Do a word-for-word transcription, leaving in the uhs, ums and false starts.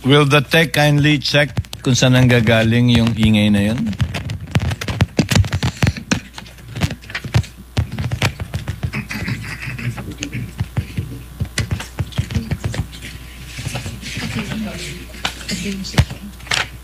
Will the tech kindly check kung saan nanggagaling yung ingay na yun? Okay.